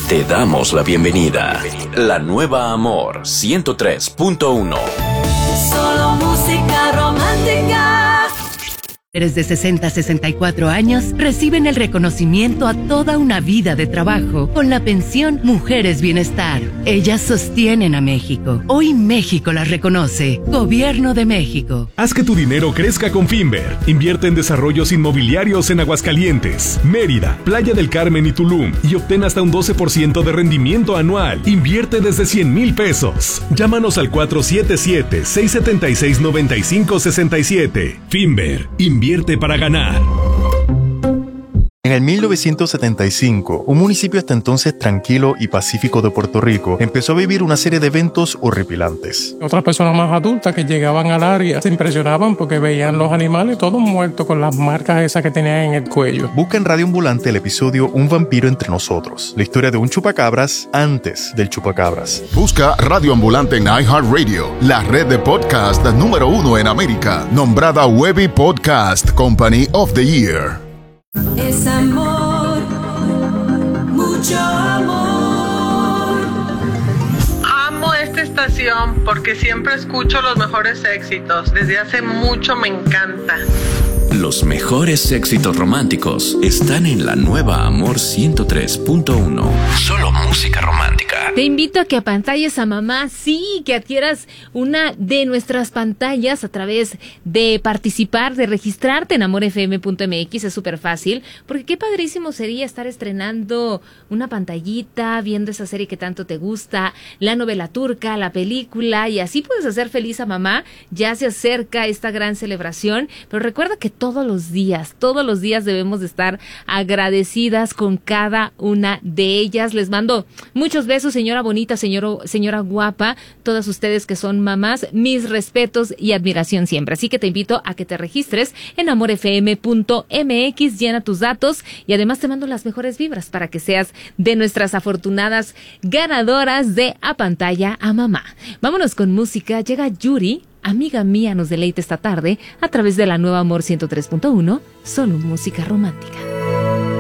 Te damos la bienvenida. La nueva Amor 103.1. Solo música romántica. Mujeres de 60 a 64 años reciben el reconocimiento a toda una vida de trabajo con la pensión Mujeres Bienestar. Ellas sostienen a México. Hoy México las reconoce. Gobierno de México. Haz que tu dinero crezca con Finver. Invierte en desarrollos inmobiliarios en Aguascalientes, Mérida, Playa del Carmen y Tulum y obtén hasta un 12% de rendimiento anual. Invierte desde 100,000 pesos. Llámanos al 477-676-9567. Finver. Invierte para ganar. En el 1975, un municipio hasta entonces tranquilo y pacífico de Puerto Rico empezó a vivir una serie de eventos horripilantes. Otras personas más adultas que llegaban al área se impresionaban porque veían los animales todos muertos con las marcas esas que tenían en el cuello. Busca en Radio Ambulante el episodio Un vampiro entre nosotros, la historia de un chupacabras antes del chupacabras. Busca Radio Ambulante en iHeartRadio, la red de podcast número 1 en América, nombrada Webby Podcast Company of the Year. Es amor, mucho amor. Amo esta estación porque siempre escucho los mejores éxitos. Desde hace mucho me encanta. Los mejores éxitos románticos están en la nueva Amor 103.1. Solo música romántica. Te invito a que apantalles a mamá, sí, que adquieras una de nuestras pantallas a través de participar, de registrarte en amorfm.mx, es súper fácil, porque qué padrísimo sería estar estrenando una pantallita, viendo esa serie que tanto te gusta, la novela turca, la película, y así puedes hacer feliz a mamá. Ya se acerca esta gran celebración, pero recuerda que todos los días debemos de estar agradecidas con cada una de ellas. Les mando muchos besos, señora bonita, señora guapa, todas ustedes que son mamás, mis respetos y admiración siempre. Así que te invito a que te registres en amorfm.mx, llena tus datos y además te mando las mejores vibras para que seas de nuestras afortunadas ganadoras de A Pantalla a Mamá. Vámonos con música. Llega Yuri, amiga mía, nos deleita esta tarde a través de la nueva Amor 103.1, solo música romántica.